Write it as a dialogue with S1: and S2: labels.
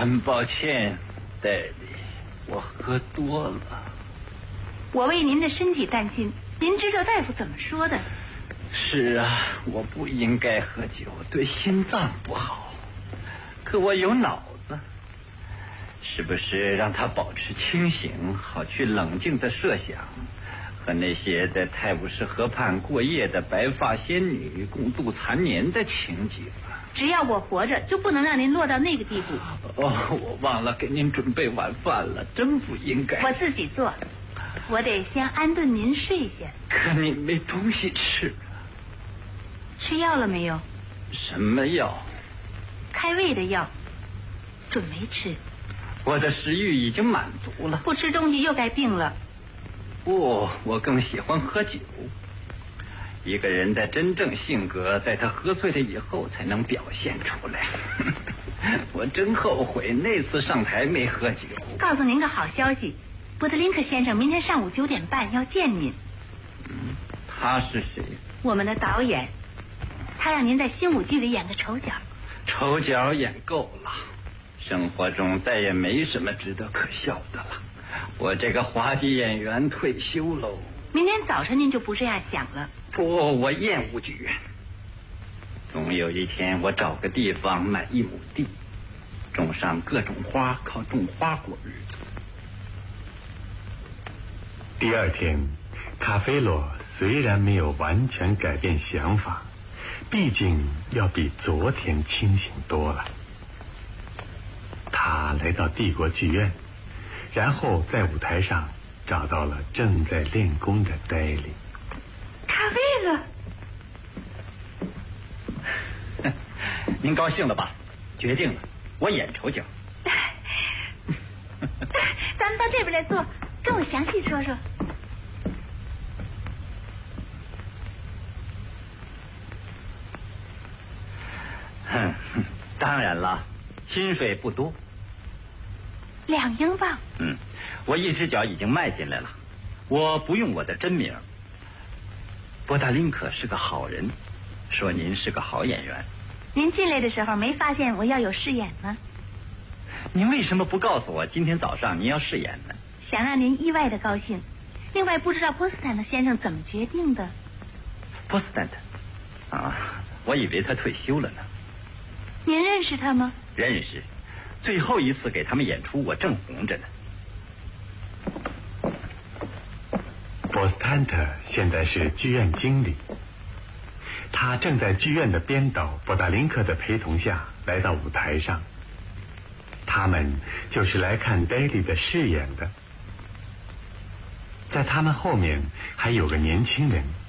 S1: 很抱歉，戴丽，我喝多了。
S2: 我为您的身体担心，您知道大夫怎么说的？
S1: 是啊，我不应该喝酒，对心脏不好。可我有脑子，是不是让他保持清醒，好去冷静地设想和那些在泰晤士河畔过夜的白发仙女共度残年的情景？
S2: 只要我活着，就不能让您落到那个地步。
S1: 我忘了给您准备晚饭了，真不应该。
S2: 我自己做，我得先安顿您睡下。
S1: 可你没东西吃。
S2: 吃药了没有？
S1: 什么药？
S2: 开胃的药，准没吃。
S1: 我的食欲已经满足了。
S2: 不吃东西又该病了。
S1: 不，我更喜欢喝酒。一个人的真正性格，在他喝醉了以后才能表现出来。我真后悔那次上台没喝酒。
S2: 告诉您个好消息，波德林克先生明天上午9点半要见您。
S1: 他是谁？
S2: 我们的导演，他让您在新舞剧里演个丑角。
S1: 丑角演够了，生活中再也没什么值得可笑的了。我这个滑稽演员退休喽。
S2: 明天早晨您就不这样想了。
S1: 不，我厌恶剧院。总有一天我找个地方买1亩地，种上各种花，靠种花过日子。
S3: 第二天，卡菲罗虽然没有完全改变想法，毕竟要比昨天清醒多了。他来到帝国剧院，然后在舞台上找到了正在练功的黛莉。
S2: 咖啡了。
S1: 您高兴了吧？决定了，我演丑角。
S2: 咱们到这边来坐，跟我详细说说。
S1: 当然了，薪水不多。
S2: 2英镑。
S1: 我一只脚已经迈进来了。我不用我的真名。波达林克是个好人，说您是个好演员。
S2: 您进来的时候没发现我要有饰演吗？
S1: 您为什么不告诉我今天早上您要饰演呢？
S2: 想让您意外的高兴。另外，不知道波斯坦特先生怎么决定的。
S1: 波斯坦特？啊，我以为他退休了呢。
S2: 您认识他吗？
S1: 认识，最后一次给他们演出，我正红着呢。
S3: 波斯坦特现在是剧院经理，他正在剧院的编导波达林克的陪同下来到舞台上。他们就是来看黛莉的饰演的。在他们后面还有个年轻人，